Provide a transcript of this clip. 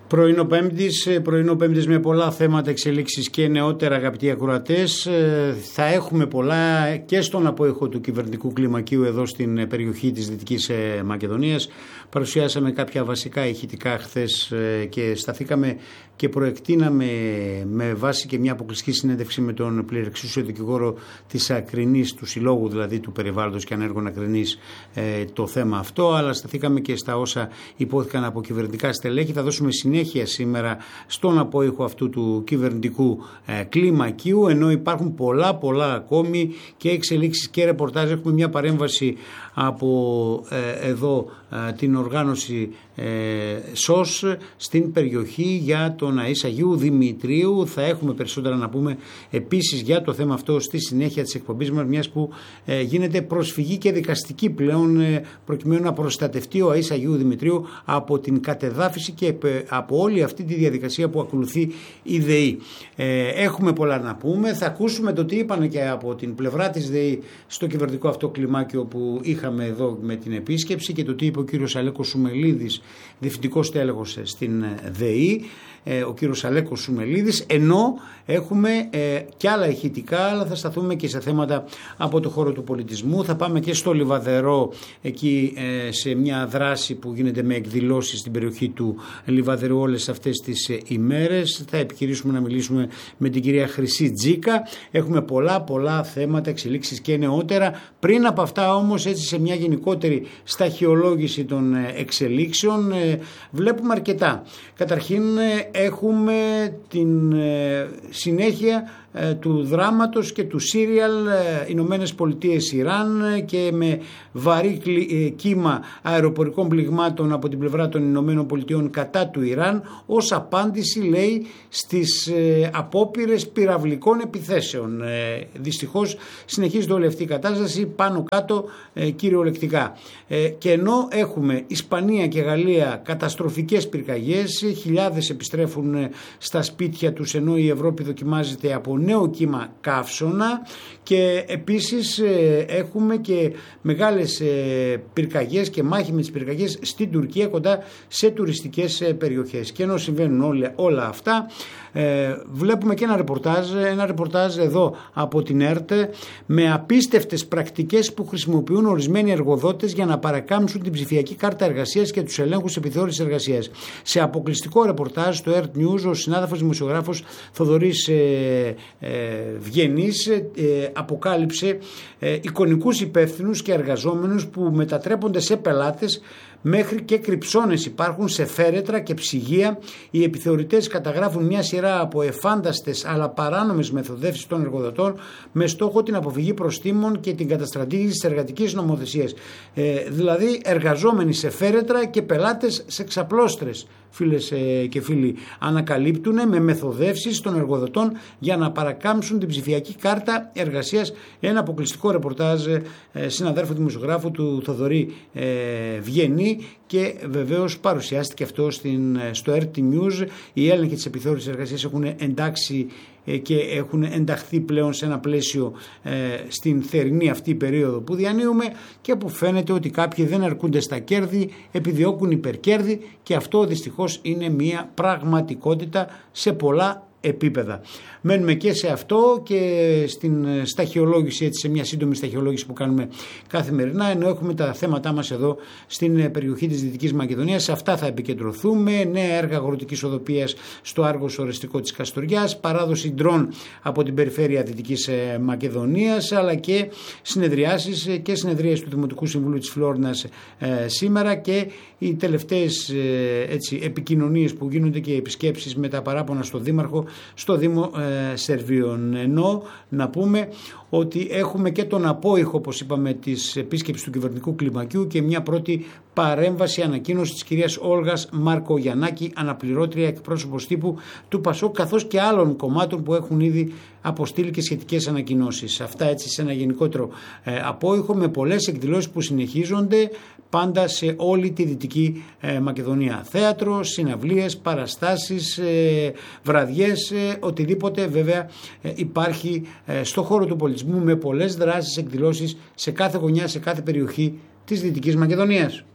Πρωινό Πέμπτης με πολλά θέματα, εξελίξεις και νεότερα, αγαπητοί ακροατές. Θα έχουμε πολλά και στον απόϊχο του κυβερνητικού κλιμακίου εδώ στην περιοχή της Δυτικής Μακεδονίας. Παρουσιάσαμε κάποια βασικά ηχητικά χθες και σταθήκαμε και προεκτείναμε με βάση και μια αποκλειστική συνέντευξη με τον πληρεξούσιο δικηγόρο της Ακρινής, του Συλλόγου δηλαδή του Περιβάλλοντος και Ανέργων Ακρινής, το θέμα αυτό, αλλά σταθήκαμε και στα όσα υπόθηκαν από κυβερνητικά στελέχη. Θα δώσουμε συνέχεια σήμερα στον απόϊχο αυτού του κυβερνητικού κλιμακίου, ενώ υπάρχουν πολλά ακόμη και εξελίξεις και ρεπορτάζ. Έχουμε μια παρέμβαση από εδώ την οργάνωση ΣΟΣ στην περιοχή για τον ΑΕΣ Αγίου Δημητρίου. Θα έχουμε περισσότερα να πούμε επίσης για το θέμα αυτό στη συνέχεια της εκπομπής μας, μιας που γίνεται προσφυγή και δικαστική πλέον προκειμένου να προστατευτεί ο ΑΕΣ Αγίου Δημητρίου από την κατεδάφιση και από όλη αυτή τη διαδικασία που ακολουθεί η ΔΕΗ. Έχουμε πολλά να πούμε. Θα ακούσουμε το τι είπαν και από την πλευρά της ΔΕΗ στο κυβερνητικό αυτό κλιμάκιο που είχαμε εδώ με την επίσκεψη και το τι είπε ο κύριος Αλέκος Σουμελίδης, διευθυντικός τέλεχος στην ΔΕΗ, ο κύριος Αλέκος Σουμελίδης, ενώ έχουμε και άλλα ηχητικά, αλλά θα σταθούμε και σε θέματα από το χώρο του πολιτισμού. Θα πάμε και στο Λιβαδερό, εκεί σε μια δράση που γίνεται με εκδηλώσεις στην περιοχή του Λιβαδερού όλες αυτές τις ημέρες. Θα επιχειρήσουμε να μιλήσουμε με την κυρία Χρυσή Τζίκα. Έχουμε πολλά θέματα, εξελίξεις και νεότερα. Πριν από αυτά όμως, έτσι σε μια γενικότερη σταχυολόγηση των εξελίξεων, βλέπουμε αρκετά. Καταρχήν έχουμε την συνέχεια του δράματος και του σύριαλ Ηνωμένες Πολιτείες Ιράν, και με βαρύ κύμα αεροπορικών πληγμάτων από την πλευρά των Ηνωμένων Πολιτειών κατά του Ιράν, ως απάντηση, λέει, στις απόπειρες πυραυλικών επιθέσεων. Δυστυχώς συνεχίζεται όλη αυτή η κατάσταση πάνω κάτω κυριολεκτικά. Και ενώ έχουμε Ισπανία και Γαλλία καταστροφικές πυρκαγιές, χιλιάδες επιστρέφουν στα σπίτια τους, ενώ η Ευρώπη δοκιμάζεται από νέο κύμα καύσωνα, και επίσης έχουμε και μεγάλες πυρκαγιές και μάχη με τις πυρκαγιές στην Τουρκία κοντά σε τουριστικές περιοχές. Και ενώ συμβαίνουν όλα αυτά, βλέπουμε και ένα ρεπορτάζ εδώ από την ΕΡΤ με απίστευτες πρακτικές που χρησιμοποιούν ορισμένοι εργοδότες για να παρακάμψουν την ψηφιακή κάρτα εργασίας και τους ελέγχους επιθεώρησης εργασίας. Σε αποκλειστικό ρεπορτάζ στο ΕΡΤ News, ο συνάδελφος δημοσιογράφος Θοδωρής Βγενής αποκάλυψε εικονικούς υπεύθυνους και εργαζόμενους που μετατρέπονται σε πελάτες. Μέχρι και κρυψώνες υπάρχουν σε φέρετρα και ψυγεία. Οι επιθεωρητές καταγράφουν μια σειρά από εφάνταστες αλλά παράνομες μεθοδεύσεις των εργοδοτών με στόχο την αποφυγή προστίμων και την καταστρατήγηση της εργατικής νομοθεσίας. Δηλαδή εργαζόμενοι σε φέρετρα και πελάτες σε ξαπλώστρες, φίλες και φίλοι, ανακαλύπτουν με μεθοδεύσεις των εργοδοτών για να παρακάμψουν την ψηφιακή κάρτα εργασίας. Ένα αποκλειστικό ρεπορτάζ συναδέρφου δημοσιογράφου του Θοδωρή Βγενή, και βεβαίως παρουσιάστηκε αυτό στο RT News. Οι έλεγχοι της επιθεώρησης εργασίας έχουν εντάξει και έχουν ενταχθεί πλέον σε ένα πλαίσιο στην θερινή αυτή περίοδο που διανύουμε, και που φαίνεται ότι κάποιοι δεν αρκούνται στα κέρδη, επιδιώκουν υπερκέρδη, και αυτό δυστυχώς είναι μια πραγματικότητα σε πολλά επίπεδα. Μένουμε και σε αυτό και στην σταχυολόγηση, έτσι, σε μια σύντομη σταχυολόγηση που κάνουμε καθημερινά, ενώ έχουμε τα θέματά μας εδώ στην περιοχή της Δυτικής Μακεδονίας. Σε αυτά θα επικεντρωθούμε. Νέα έργα αγροτικής οδοποιίας στο Άργος Ορεστικό της Καστοριάς, παράδοση ντρόν από την περιφέρεια Δυτικής Μακεδονίας, αλλά και συνεδρίες του Δημοτικού Συμβουλίου της Φλόρνας σήμερα, και οι τελευταίες επικοινωνίες που γίνονται και επισκέψεις με τα παράπονα στο Δήμαρχο, στο Δήμο Σερβίων. Ενώ να πούμε ότι έχουμε και τον απόϊχο, όπως είπαμε, της επίσκεψης του κυβερνητικού κλιμακίου και μια πρώτη παρέμβαση, ανακοίνωση της κυρίας Όλγας Μαρκογιαννάκη, αναπληρώτρια εκπρόσωπος τύπου του ΠΑΣΟΚ, καθώς και άλλων κομμάτων που έχουν ήδη αποστείλει και σχετικές ανακοινώσεις. Αυτά έτσι σε ένα γενικότερο απόϊχο, με πολλές εκδηλώσεις που συνεχίζονται πάντα σε όλη τη Δυτική Μακεδονία. Θέατρο, συναυλίες, παραστάσεις, βραδιές, οτιδήποτε βέβαια υπάρχει στο χώρο του πολιτισμού, με πολλές δράσεις, εκδηλώσεις σε κάθε γωνιά, σε κάθε περιοχή της Δυτικής Μακεδονίας.